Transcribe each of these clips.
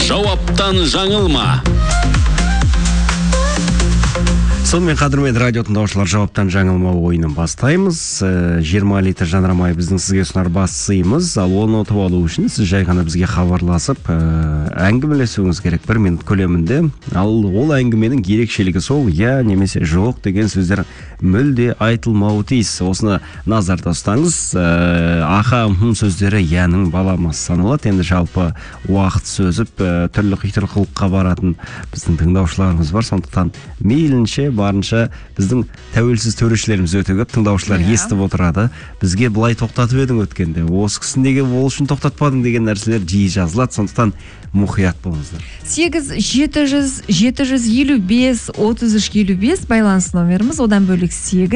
Жауаптан жаңылма. Сонымен қадірмен радио тыңдаушылар, жауаптан жаңылмау ойынын бастаймыз. 20 литр жанармай біздің сізге ұсынар бас сыйымыз. Ал оны ұтып алу үшін сіз жай ғана бізге хабарласып әңгімелесуіңіз керек 1 минут көлемінде. Ал ол әңгіменің ерекшелігі сол я немесе жоқ деген сөздер мүлде айтылмауы тиіс. Осыны назарда ұстаңыз. Аха сөздері яның баламасы саналады. Енді жалпы уақыт сөзіп түрлі қитырқылыққа баратын біздің тыңдаушыларымыз бар. Сондықтан мейлінше барынша біздің тәуелсіз төрешілеріміз өте көп, тыңдаушылар естіп отырады. Бізге былай тоқтатып едің өткенде, осы кісі неге ол үшін тоқтатпадың деген нәрселер жиі жазылады. Сондықтан мұқият болыңыздар. 8-755-33-55 байланыс номеріміз, одан бөлек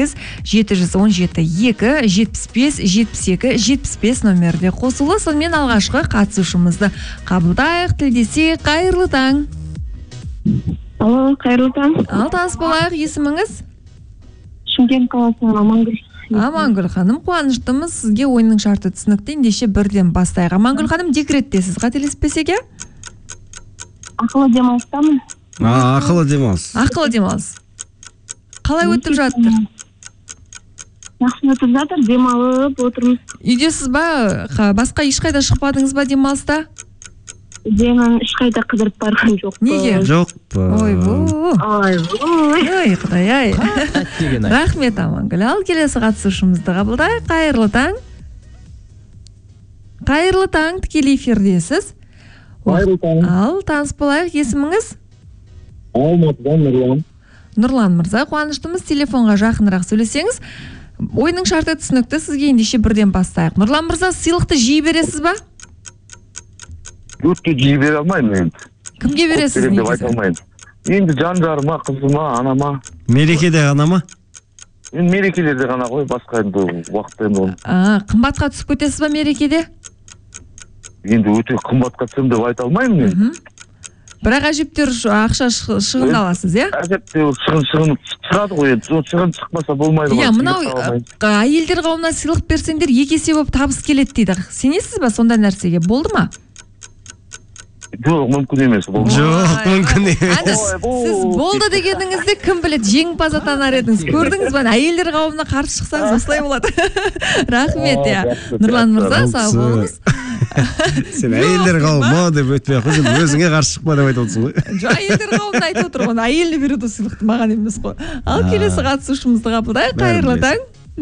8-717-2-75-72-75 номерде қосылы. Сонымен алғашқы қатысушымызды қабылдайық. Тілдесек, қайырлы таң. Алло, қайырлы таң. Ал, таныс болайық, есіміңіз? Шымкент қаласынан Амангүл. Амангүл ханым, қуаныштымыз. Сізге ойынның шарты түсінікті, ендеше бірден бастайық. Амангүл ханым, декреттесіз, қателеспесеге? Ақылы демалыстамын. Ақылы демалыс. Ақылы демалыс. Қалай өтіп жатыр? Жақсы өтіп жатыр, демалып отырмыз. Үйдесіз ба? Басқа ешқайда шықпадыңыз ба демалыста? Мен ешқайда қыдырып барған жоқ. Неге? Жоқ. Ой, құдай-ай. Рахмет, Амангүл. Ал, келесі қатысушымызды қабылдайық. Қайырлы таң. Қайырлы таң, тікелей эфирдесіз. Қайырлы таң. Ал, таныс болайық, есіміңіз? Алматыдан Нұрлан. Нұрлан мырза, қуаныштымыз. Телефонға жақынырақ сөйлесеңіз. Ойынның шарты түсінікті, сізге ендеше бірден бастайық. Нұрлан мырза, сыйлықты жиі бересіз ба? Өтті жиі бере алмаймын енді. Кімге бересіз негізі? Енді жан-жарыма, қызыма, анама. Мерекеде ғана ма? Енді мерекелерде ғана қой, басқа енді уақытта енді оны. Қымбатқа түсіп кетесіз ба мерекеде? Енді өте қымбатқа түсем деп айта алмаймын мен. Бірақ әжептер ақша шығындаласыз, иә? Әжептер шығын шығады ғой енді. Шығын шықмаса болмайды ғой. Иә, мынау әйелдер қауымына сыйлық берсеңдер екі есе болып табыс келеді дейді. Сенесіз ба сондай нәрсеге? Болды ма? Жоқ, мүмкін емес. Жоқ, мүмкін емес. Сіз болды дегеніңізде кім білет, жеңімпаз атанар едіңіз. Көрдіңіз ба, әйелдер қауымына қарсы шықсаңыз осылай болады. Рахмет, иә. Нұрлан мырза, сау болыңыз. Сен әйелдер қауымы деп өтпей ақ, өзіңе қарсы шықпа деп айтып отырсың ғой. Жоқ, әйелдер қауымына айтып отыр ғой, әйеліне береді сыйлықты, маған емес қой. Ал, келесі қатысушымызды қабылдайық. Қайырлы таң.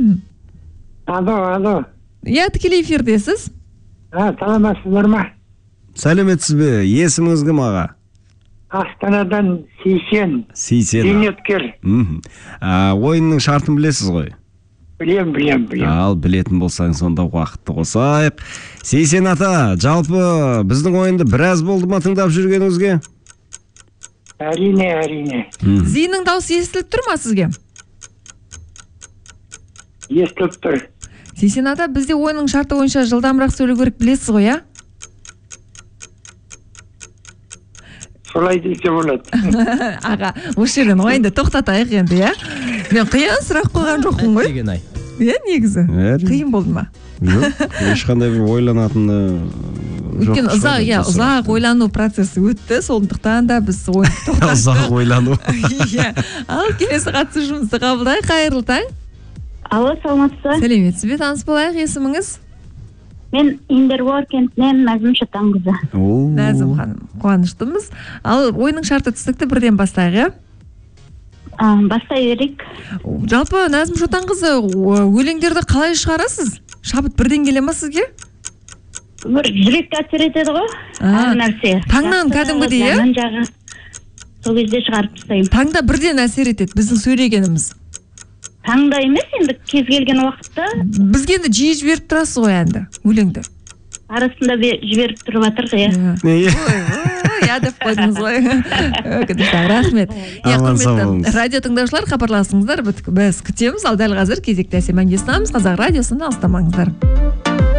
Алло. Иә, тікелей эфирдесіз. Саламатсыздар ма? Сәлеметсіз бе? Есіміңіз кім аға? Астанадан Сейсен. Зейнеткер. Ойынның шартын білесіз ғой? Білем. Ал, білетін болсаң сонда уақытты қосайық. Сейсен ата, жалпы біздің ойынды біраз болды ма тыңдап жүргеніңізге? Әрине. Зейннің дауысы естіліп тұр ма сізге? Естіліп тұр. Сейсен ата, бізде ойынның шарты бойынша жылдамырақ сөйлеу керек, білесіз ғой, иә? Солай десе болады. Аға, осы жерден ойынды тоқтатайық енді, иә? Мен қиын сұрақ қойған жоқпын ғой. Иә, негізі. Қиын болды ма? Жоқ, ешқандай бір ойланатыны жоқ. Өткен ұзақ ойлану процесі өтті, сондықтан да біз ойынды тоқтаттық. Ұзақ ойлану. Ал, келесі қатысушымызды қабылдайық. Қайырлы таң. Алло, саламатсыз. Сәлеметсіз бе, таныс болайық, есіміңіз? Мен Индервор кентінен Назым Шотанқызы. Назым ханым, қуаныштымыз. Ал, ойынның шарты түсінікті, бірден бастайық, иә? Бастай берейік. Жалпы, Назым Шотанқызы, өлеңдерді қалай шығарасыз? Шабыт бірден келе ма сізге? Бір жүрекке әсер етеді ғой, әр нәрсе. Таңнан кәдімгідей, иә? Сол кезде шығарып тастаймын. Таңда бірден әсер етеді, біздің сөйлегеніміз. Таңда емес, енді кез келген уақытта. Бізге енді жиі жіберіп тұрасыз ғой енді, өлеңді. Арасында жіберіп тұрып жатыр, иә. Иә деп қойдыңыз ғой. Рахмет. Құрметті радио тыңдаушылар, хабарласыңыздар, біз күтеміз. Ал дәл қазір кезекті әсем әнге ұсынамыз. Қазақ радиосында алыстамаңыздар.